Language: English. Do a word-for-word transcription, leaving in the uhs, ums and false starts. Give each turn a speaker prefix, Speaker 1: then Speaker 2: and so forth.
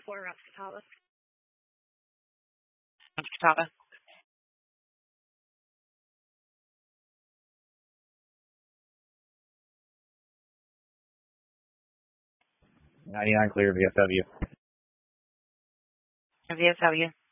Speaker 1: four, Route Catawba.
Speaker 2: Catawba.
Speaker 3: ninety-nine clear, V F W.
Speaker 2: V F W.